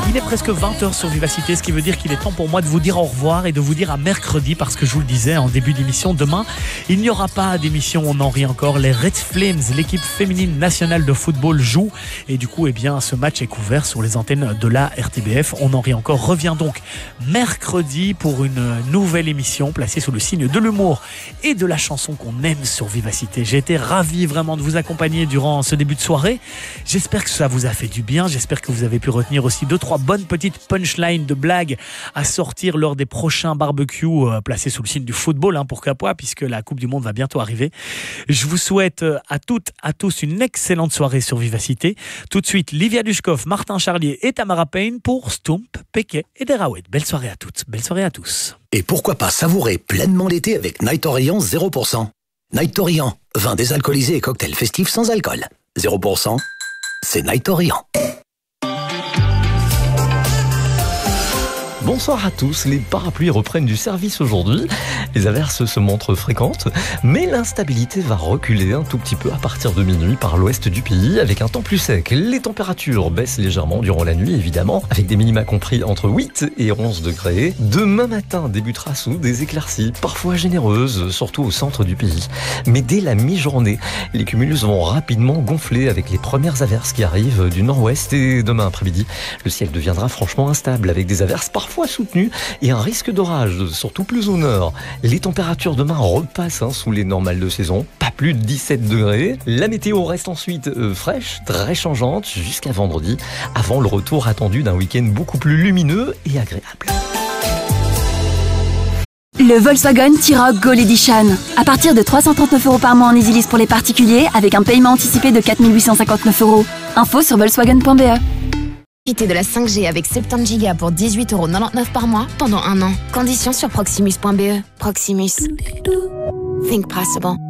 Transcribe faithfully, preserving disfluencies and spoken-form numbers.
Il est presque vingt heures sur Vivacité, ce qui veut dire qu'il est temps pour moi de vous dire au revoir et de vous dire à mercredi, parce que je vous le disais en début d'émission, demain, il n'y aura pas d'émission, on en rit encore. Les Red Flames, l'équipe féminine nationale de football, joue et du coup, eh bien, ce match est couvert sur les antennes de la R T B F. On en rit encore. Revient donc mercredi pour une nouvelle émission placée sous le signe de l'humour et de la chanson qu'on aime sur Vivacité. J'ai été ravi vraiment de vous accompagner durant ce début de soirée. J'espère que ça vous a fait du bien. J'espère que vous avez pu retenir aussi deux, trois bonnes petites punchlines de blagues à sortir lors des prochains barbecues euh, placés sous le signe du football, hein, pourquoi pas, puisque la Coupe du Monde va bientôt arriver. Je vous souhaite à toutes, à tous une excellente soirée sur Vivacité. Tout de suite, Livia Dushkov, Martin Charlier et Tamara Payne pour Stump, Péquet et Derawet. Belle soirée à toutes, belle soirée à tous. Et pourquoi pas savourer pleinement l'été avec Night Orient zéro pour cent. Night Orient, vin désalcoolisé et cocktail festif sans alcool. zéro pour cent, c'est Night Orient. Bonsoir à tous, les parapluies reprennent du service aujourd'hui. Les averses se montrent fréquentes, mais l'instabilité va reculer un tout petit peu à partir de minuit par l'ouest du pays, avec un temps plus sec. Les températures baissent légèrement durant la nuit, évidemment, avec des minima compris entre huit et onze degrés. Demain matin débutera sous des éclaircies, parfois généreuses, surtout au centre du pays. Mais dès la mi-journée, les cumulus vont rapidement gonfler avec les premières averses qui arrivent du nord-ouest. Et demain après-midi, le ciel deviendra franchement instable, avec des averses parfois soutenu et un risque d'orage, surtout plus au nord. Les températures demain repassent hein, sous les normales de saison, pas plus de dix-sept degrés. La météo reste ensuite euh, fraîche, très changeante jusqu'à vendredi, avant le retour attendu d'un week-end beaucoup plus lumineux et agréable. Le Volkswagen T-Roc Gold Edition. À partir de trois cent trente-neuf euros par mois en easy lease pour les particuliers, avec un paiement anticipé de quatre mille huit cent cinquante-neuf euros. Info sur volkswagen point b e. Profitez de la cinq G avec soixante-dix gigas pour dix-huit euros quatre-vingt-dix-neuf par mois pendant un an. Conditions sur proximus point b e. Proximus. Think possible.